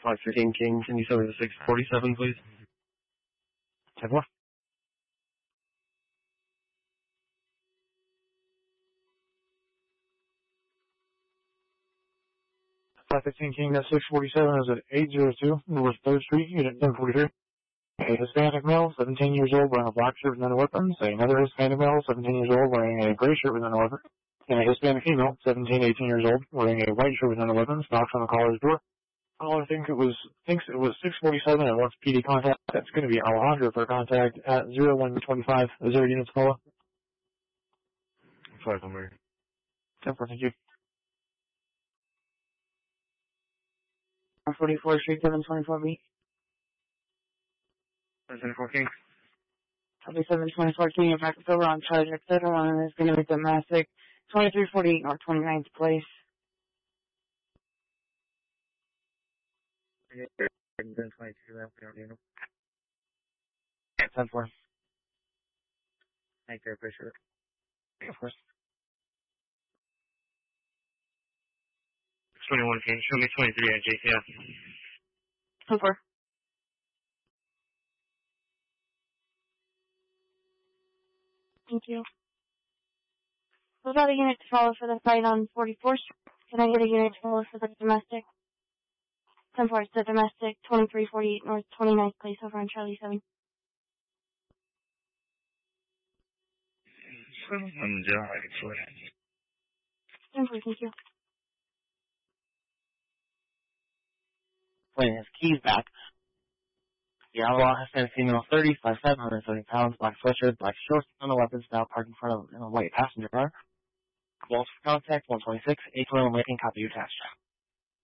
515 King, can you send me the 647, please? 10-4. King, that's 647 is at 802 North 3rd Street, Unit 1043. A Hispanic male, 17 years old, wearing a black shirt with no weapons. Another Hispanic male, 17 years old, wearing a gray shirt with no weapons. And a Hispanic female, 17, 18 years old, wearing a white shirt with no weapons, knocks on the caller's door. Caller thinks it was 647 and wants PD contact. That's going to be Alejandro for contact at 0125. 0 units caller. 5 number. 10-4, thank you. 44th Street, 724B. 724 King. Copy 724 King, your practice over on charge etc. One is going to be domestic, 2348 North 29th Place. 10-4. Thank you, I appreciate it. Of course. 21 King, show me 23 at JCF. 10-4. Thank you. We've got a unit to follow for the fight on 44th Street. Can I get a unit to follow for the domestic? 10-4, it's the domestic, 2348 North 29th Place over on Charlie 7. I can swear. 10-4, thank you. Playing his keys back. The outlaw has been a female 30, 5'7", 130 pounds, black sweatshirt, black shorts, and a weapons now parked in front of a white passenger car. Calls for contact 126, 812 Lincoln, copy your attached.